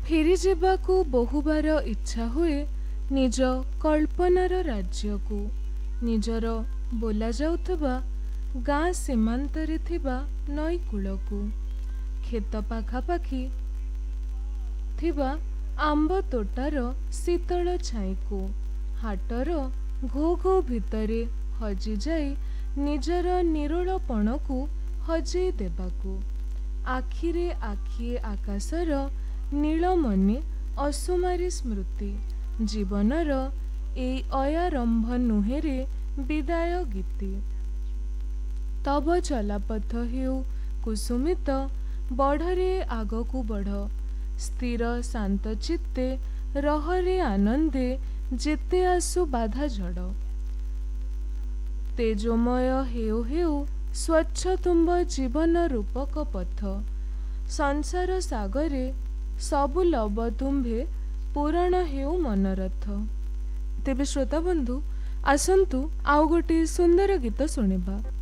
फेरी जेबाकू बहुबार इच्छा हुए निज कल्पनार राज्यकू, निजर बोला जाउथबा गाँ सीमांतरे थिबा नई कूलकू, खेत पाखापाखि थिबा आंब तोटार शीतल छाईकू, हाटर घो घो भितरे हजि जाई निजर निरोलपणकू हजेई देबाकू, आखिरे आखिए आकाशर नीलमणि असुमारी स्मृति, जीवनर एई अयारंभ नुहेरे विदाय गीति। तब चलापथ हेउ कुसुमित, बढ़रे आगकू बढ़, स्थिर शांत चित्ते रहरे आनंदे जेते आसु बाधा झड़, तेजोमय हेउ हेउ स्वच्छ तुम्ब जीवन रूपक पथ, संसार सागरे सबु लब तुम्भे पूरण हेउ मनरथ। तेबे श्रोता बंधु आसंतु आउ गोटे सुंदर गीत शुणिबा।